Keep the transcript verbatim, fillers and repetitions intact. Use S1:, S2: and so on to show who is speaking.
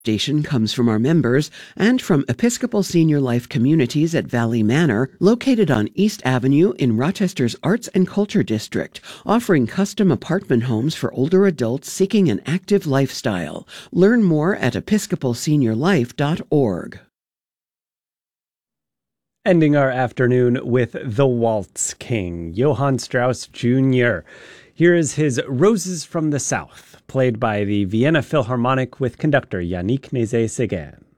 S1: Donation comes from our members and from Episcopal Senior Life Communities at Valley Manor, located on East Avenue in Rochester's Arts and Culture District, offering custom apartment homes for older adults seeking an active lifestyle. Learn more at episcopal senior life dot org.
S2: Ending our afternoon with The Waltz King, Johann Strauss Junior Here is his Roses from the South, played by the Vienna Philharmonic with conductor Yannick Nézet-Séguin.